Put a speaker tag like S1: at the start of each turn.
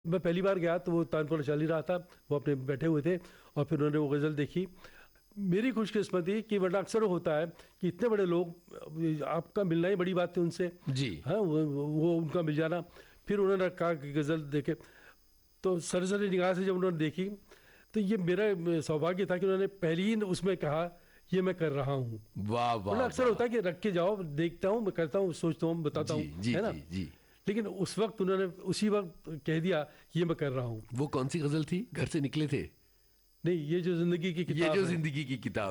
S1: मैं पहली बार गया तो वो तानपुरा चल ही रहा था, वो अपने बैठे हुए थे और फिर उन्होंने वो गज़ल देखी। मेरी खुशकिस्मती कि वरना अक्सर होता है कि इतने बड़े लोग, आपका मिलना ही बड़ी बात थी उनसे।
S2: जी।
S1: हाँ, वो उनका मिल जाना। फिर उन्होंने कहा कि गज़ल देखे, तो सरसरी निगाह से जब उन्होंने देखी तो ये मेरा सौभाग्य था कि उन्होंने पहली ही उसमें कहा ये मैं कर रहा हूँ।
S2: वाह वाह।
S1: अक्सर होता है कि रख के जाओ, देखता हूँ, मैं करता हूँ, सोचता हूँ, बताता हूँ,
S2: जी
S1: है ना।
S2: जी जी।
S1: लेकिन उस वक्त उन्होंने उसी वक्त कह दिया ये मैं कर रहा हूँ।
S2: वो कौन सी गजल थी? घर से निकले थे?
S1: नहीं, ये जो जिंदगी की किताब
S2: ये जो
S1: है।
S2: जिंदगी की किताब